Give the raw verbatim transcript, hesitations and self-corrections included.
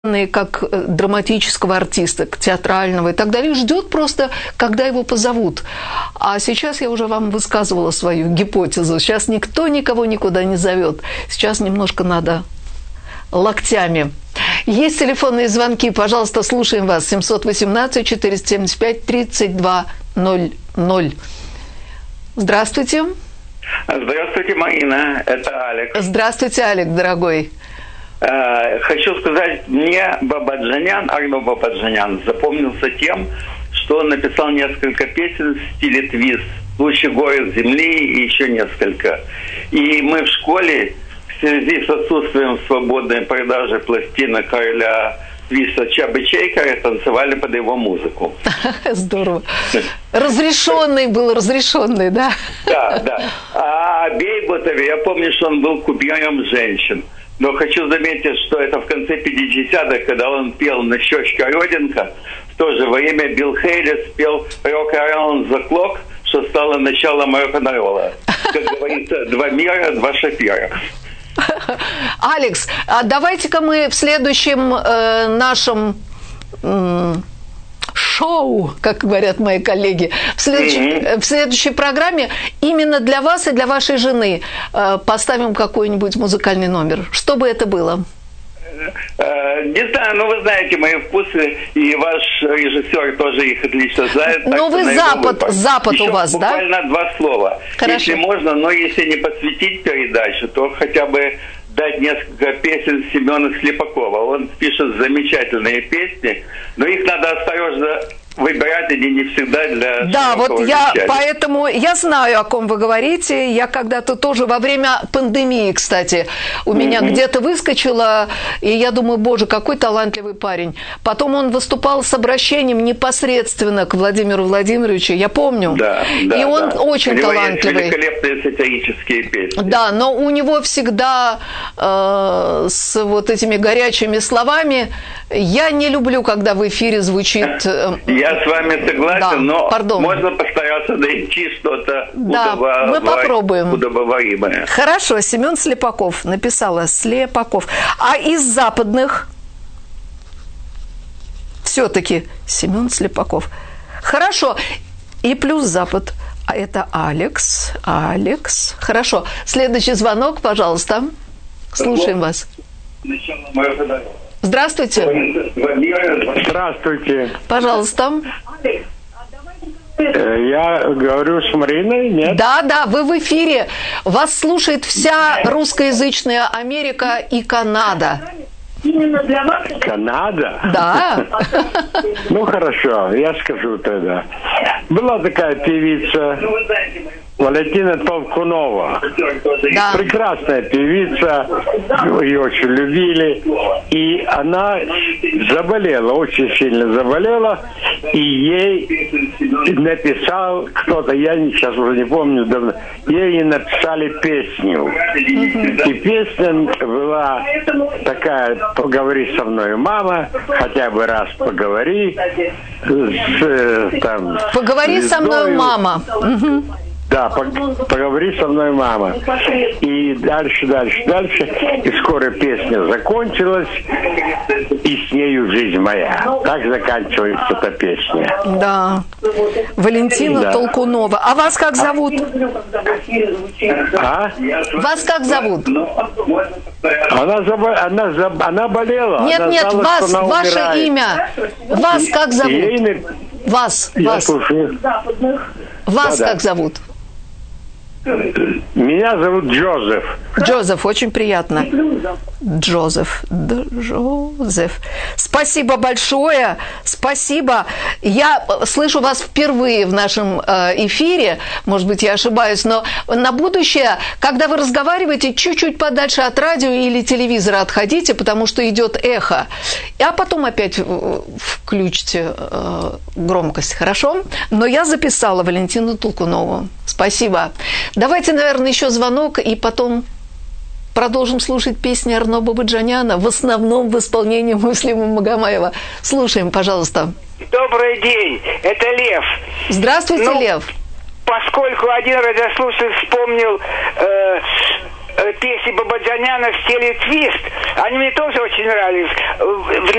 как драматического артиста, театрального и так далее, ждет просто, когда его позовут. А сейчас я уже вам высказывала свою гипотезу. Сейчас никто никого никуда не зовет. Сейчас немножко надо локтями. Есть телефонные звонки, пожалуйста, слушаем вас. семь один восемь четыреста семьдесят пять тридцать два ноль ноль. Здравствуйте. Здравствуйте, Марина. Это Алекс. Здравствуйте, Алекс, дорогой. Хочу сказать, мне Бабаджанян, Арно Бабаджанян запомнился тем, что он написал несколько песен в стиле твист. «Лучший город земли» и еще несколько. И мы в школе в связи с отсутствием свободной продажи пластинок короля твиста Чабы Чейкера танцевали под его музыку. Здорово. Разрешенный был, разрешенный, да? Да, да. А Бейботове, я помню, что он был кумиром женщин. Но хочу заметить, что это в конце пятидесятых, когда он пел «На щечке родинка», тоже во имя Билл Хейли спел «Rock Around the Clock», что стало началом рок-н-ролла. Как говорится, два мира, два шапира. Алекс, а давайте-ка мы в следующем э, нашем... Э, шоу, как говорят мои коллеги, в следующей, mm-hmm. в следующей программе именно для вас и для вашей жены э, поставим какой-нибудь музыкальный номер. Что бы это было? Uh, не знаю, ну вы знаете мои вкусы, и ваш режиссер тоже их отлично знает. Ну вы Запад, Запад Еще у вас, буквально да? Буквально два слова. Хорошо. Если можно, но если не посвятить передачу, то хотя бы дать несколько песен Семена Слепакова. Он пишет замечательные песни, но их надо осторожно выбирать, они не всегда для... Да, вот я, вещания. поэтому я знаю, о ком вы говорите. Я когда-то тоже во время пандемии, кстати, у меня mm-hmm. где-то выскочило, и я думаю, боже, какой талантливый парень. Потом он выступал с обращением непосредственно к Владимиру Владимировичу, я помню. Да, да, и он да. очень у него талантливый. Есть великолепные сатирические песни. Да, но у него всегда э, с вот этими горячими словами. Я не люблю, когда в эфире звучит... Э, Я с вами согласен, да, но пардон. можно постараться найти что-то да, удобо... мы попробуем. удобоваримое. Хорошо, Семен Слепаков написала Слепаков. А из западных все-таки Семен Слепаков. Хорошо. И плюс Запад. А это Алекс. Алекс. Хорошо. Следующий звонок, пожалуйста. Слушаем вас. Здравствуйте. Здравствуйте. Пожалуйста. Я говорю с Мариной, нет? Да, да, вы в эфире. Вас слушает вся русскоязычная Америка и Канада. Именно для вас? Канада? Да. Ну, хорошо, я скажу тогда. Была такая певица Валентина Толкунова. Да. Прекрасная певица, ее очень любили. И она заболела, очень сильно заболела. И ей написал кто-то, я сейчас уже не помню давно, ей написали песню. И песня была такая: «Поговори со мной, мама, хотя бы раз поговори». С, там, «Поговори со мной, мама». Угу. Да, поговори со мной, мама. И дальше, дальше, дальше. И скоро песня закончилась, и с нею жизнь моя. Так заканчивается эта песня. Да. Валентина да. Толкунова. А вас как зовут? А? Вас как зовут? Она, забо... она, заб... она болела. Нет, она нет, знала, вас, ваше умирает. имя. Вас и, как зовут? Ей... Вас, Я вас. слушаю. Вас да, как да. зовут? Меня зовут Джозеф. Джозеф, очень приятно. Джозеф. Джозеф. Спасибо большое. Спасибо. Я слышу вас впервые в нашем эфире. Может быть, я ошибаюсь, но на будущее, когда вы разговариваете, чуть-чуть подальше от радио или телевизора отходите, потому что идет эхо. А потом опять включите громкость, хорошо? Но я записала Валентину Толкунову. Спасибо. Давайте, наверное, еще звонок, и потом продолжим слушать песни Арно Бабаджаняна, в основном в исполнении Муслима Магомаева. Слушаем, пожалуйста. Добрый день, это Лев. Здравствуйте, ну, Лев. Поскольку один радиослушатель вспомнил э, э, песни Бабаджаняна в стиле твист, они мне тоже очень нравились.